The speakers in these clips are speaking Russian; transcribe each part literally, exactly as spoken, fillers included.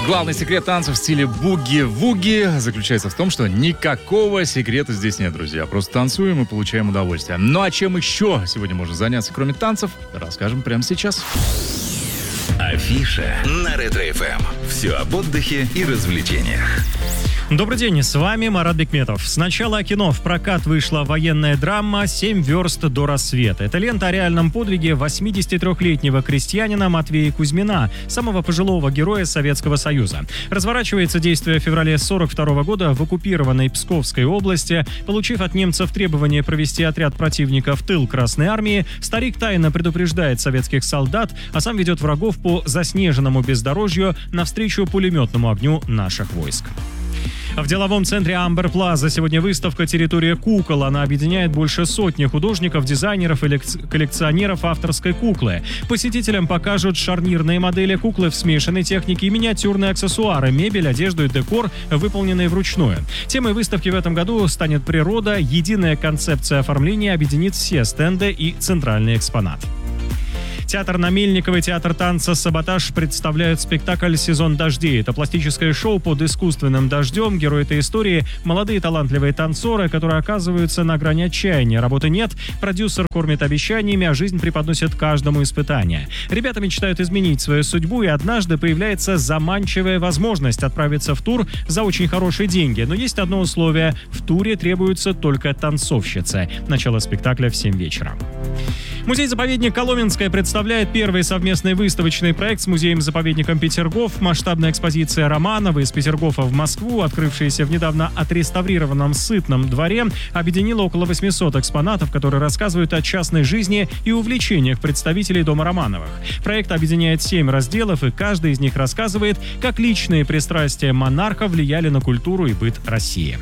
Главный секрет танцев в стиле буги-вуги заключается в том, что никакого секрета здесь нет, друзья. Просто танцуем и получаем удовольствие. Ну а чем еще сегодня можно заняться, кроме танцев, расскажем прямо сейчас. Афиша на Ретро-эф эм. Все об отдыхе и развлечениях. Добрый день, с вами Марат Бекметов. Сначала о кино. В прокат вышла военная драма «Семь верст до рассвета». Это лента о реальном подвиге восьмидесятитрёхлетнего крестьянина Матвея Кузьмина, самого пожилого героя Советского Союза. Разворачивается действие в феврале сорок второго года в оккупированной Псковской области. Получив от немцев требование провести отряд противника в тыл Красной Армии, старик тайно предупреждает советских солдат, а сам ведет врагов по заснеженному бездорожью навстречу пулеметному огню наших войск. В деловом центре Амбер Плаза сегодня выставка «Территория кукол». Она объединяет больше сотни художников, дизайнеров и коллекционеров авторской куклы. Посетителям покажут шарнирные модели куклы в смешанной технике и миниатюрные аксессуары, мебель, одежду и декор, выполненные вручную. Темой выставки в этом году станет природа. Единая концепция оформления объединит все стенды и центральный экспонат. Театр на Мельниковой, театр танца «Саботаж» представляют спектакль «Сезон дождей». Это пластическое шоу под искусственным дождем. Герои этой истории – молодые талантливые танцоры, которые оказываются на грани отчаяния. Работы нет, продюсер кормит обещаниями, а жизнь преподносит каждому испытание. Ребята мечтают изменить свою судьбу, и однажды появляется заманчивая возможность отправиться в тур за очень хорошие деньги. Но есть одно условие – в туре требуются только танцовщицы. Начало спектакля в семь вечера. Музей-заповедник Коломенское представляет первый совместный выставочный проект с музеем-заповедником Петергоф. Масштабная экспозиция Романова из Петергофа в Москву, открывшаяся в недавно отреставрированном Сытном дворе, объединила около восьмисот экспонатов, которые рассказывают о частной жизни и увлечениях представителей дома Романовых. Проект объединяет семь разделов, и каждый из них рассказывает, как личные пристрастия монарха влияли на культуру и быт России.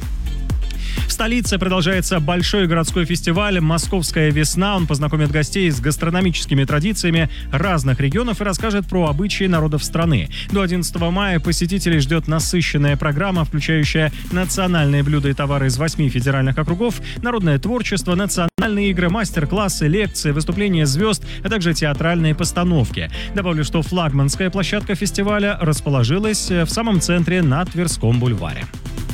В столице продолжается большой городской фестиваль «Московская весна». Он познакомит гостей с гастрономическими традициями разных регионов и расскажет про обычаи народов страны. До одиннадцатого мая посетителей ждет насыщенная программа, включающая национальные блюда и товары из восьми федеральных округов, народное творчество, национальные игры, мастер-классы, лекции, выступления звезд, а также театральные постановки. Добавлю, что флагманская площадка фестиваля расположилась в самом центре на Тверском бульваре.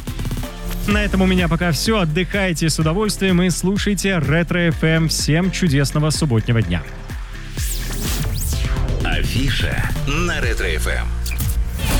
На этом у меня пока все. Отдыхайте с удовольствием и слушайте Ретро-эф эм. Всем чудесного субботнего дня. Афиша на Ретро-эф эм.